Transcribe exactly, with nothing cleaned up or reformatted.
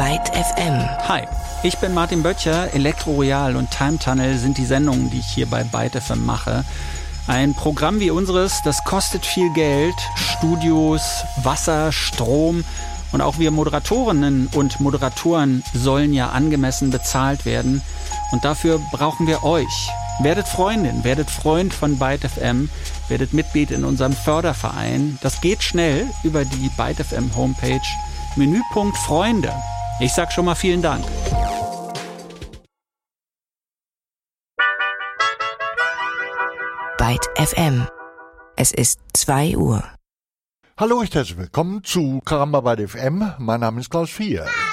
Byte F M. Hi, ich bin Martin Böttcher. Elektro Royal und Time Tunnel sind die Sendungen, die ich hier bei Byte F M mache. Ein Programm wie unseres, das kostet viel Geld. Studios, Wasser, Strom und auch wir Moderatorinnen und Moderatoren sollen ja angemessen bezahlt werden. Und dafür brauchen wir euch. Werdet Freundin, werdet Freund von Byte F M, werdet Mitglied in unserem Förderverein. Das geht schnell über die Byte F M Homepage. Menüpunkt Freunde. Ich sag schon mal vielen Dank. Byte F M. Es ist zwei Uhr. Hallo und herzlich willkommen zu Karamba Byte F M. Mein Name ist Klaus Vier.